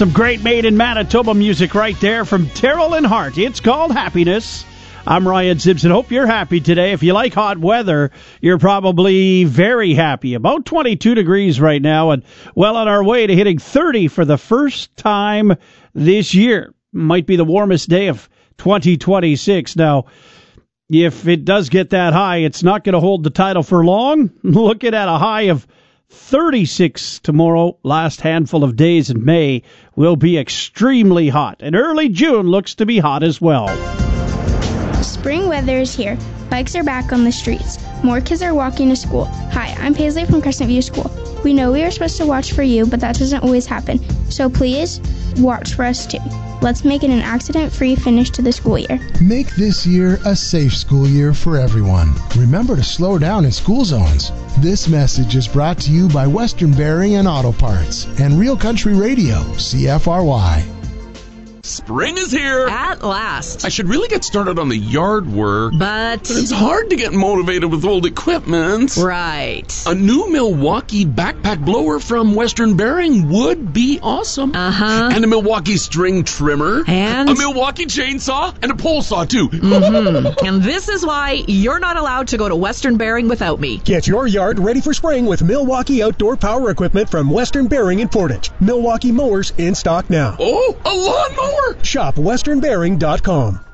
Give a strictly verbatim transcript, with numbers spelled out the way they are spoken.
Some great made in Manitoba music right there from Terrell and Hart. It's called Happiness. I'm Ryan Simpson. Hope you're happy today. If you like hot weather, you're probably very happy. About twenty-two degrees right now, and well on our way to hitting thirty for the first time this year. Might be the warmest day of twenty twenty-six. Now, if it does get that high, it's not going to hold the title for long. Looking at a high of thirty-six tomorrow. Last handful of days in May will be extremely hot, and early June looks to be hot as well. Spring weather is here. Bikes are back on the streets. More kids are walking to school. Hi, I'm Paisley from Crescent View School. We know we are supposed to watch for you, but that doesn't always happen. So please, watch for us too. Let's make it an accident-free finish to the school year. Make this year a safe school year for everyone. Remember to slow down in school zones. This message is brought to you by Western Bearing and Auto Parts and Real Country Radio, C F R Y. Spring is here. At last. I should really get started on the yard work. But... but it's hard to get motivated with old equipment. Right. A new Milwaukee backpack blower from Western Bearing would be awesome. Uh-huh. And a Milwaukee string trimmer. And? A Milwaukee chainsaw. And a pole saw, too. Mm-hmm. And this is why you're not allowed to go to Western Bearing without me. Get your yard ready for spring with Milwaukee outdoor power equipment from Western Bearing in Portage. Milwaukee mowers in stock now. Oh, a lawnmower! Shop western bearing dot com.